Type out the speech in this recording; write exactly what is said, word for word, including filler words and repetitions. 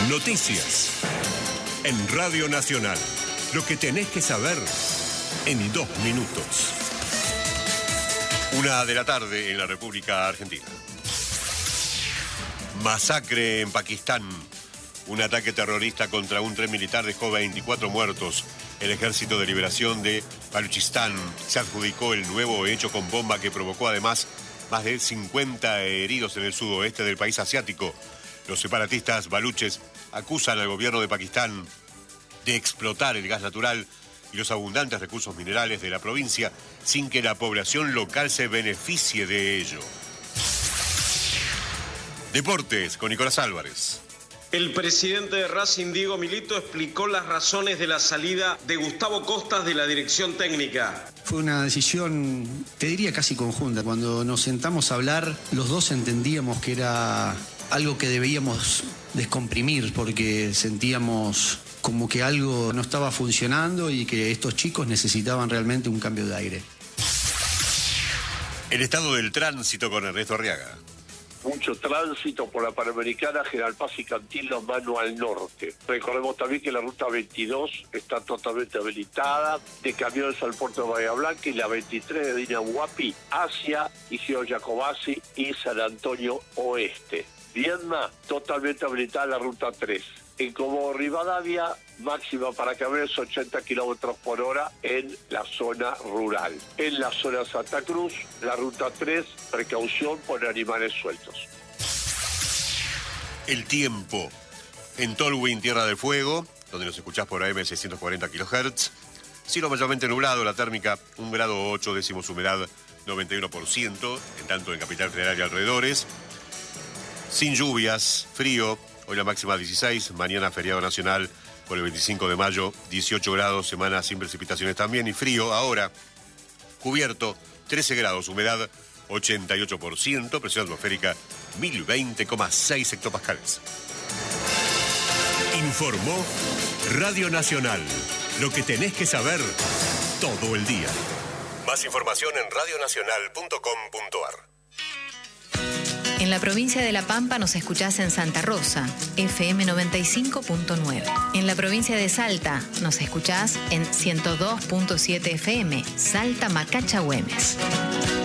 Noticias. En Radio Nacional. Lo que tenés que saber en dos minutos. Una de la tarde en la República Argentina. Masacre en Pakistán. Un ataque terrorista contra un tren militar dejó veinticuatro muertos. El Ejército de Liberación de Baluchistán se adjudicó el nuevo hecho con bomba que provocó además más de cincuenta heridos en el sudoeste del país asiático. Los separatistas baluches acusan al gobierno de Pakistán de explotar el gas natural y los abundantes recursos minerales de la provincia sin que la población local se beneficie de ello. Deportes con Nicolás Álvarez. El presidente de Racing, Diego Milito, explicó las razones de la salida de Gustavo Costas de la dirección técnica. Fue una decisión, te diría casi conjunta. Cuando nos sentamos a hablar, los dos entendíamos que era algo que debíamos descomprimir porque sentíamos como que algo no estaba funcionando y que estos chicos necesitaban realmente un cambio de aire. El estado del tránsito con Ernesto Arriaga. Mucho tránsito por la Panamericana, General Paz y Cantillo, mano al norte. Recordemos también que la ruta veintidós está totalmente habilitada, de camiones al puerto de Bahía Blanca, y la veintitrés de Dinahuapi hacia Isidro Jacobasi y San Antonio Oeste. Viedma, totalmente habilitada la ruta tres. En Comodoro Rivadavia, máxima para camiones ochenta kilómetros por hora en la zona rural. En la zona Santa Cruz, la ruta tres, precaución por animales sueltos. El tiempo. En Tolwyn, Tierra del Fuego, donde nos escuchás por A M seiscientos cuarenta kilohertz. Cielo mayormente nublado, la térmica un grado ocho, décimos humedad noventa y uno por ciento, en tanto en Capital Federal y alrededores. Sin lluvias, frío. Hoy la máxima dieciséis, mañana feriado nacional por el veinticinco de mayo, dieciocho grados, semana sin precipitaciones también y frío. Ahora, cubierto, trece grados, humedad ochenta y ocho por ciento, presión atmosférica mil veinte coma seis hectopascales. Informó Radio Nacional. Lo que tenés que saber todo el día. Más información en radio nacional punto com punto a r. En la provincia de La Pampa nos escuchás en Santa Rosa, F M noventa y cinco punto nueve. En la provincia de Salta nos escuchás en ciento dos punto siete F M, Salta Macacha Güemes.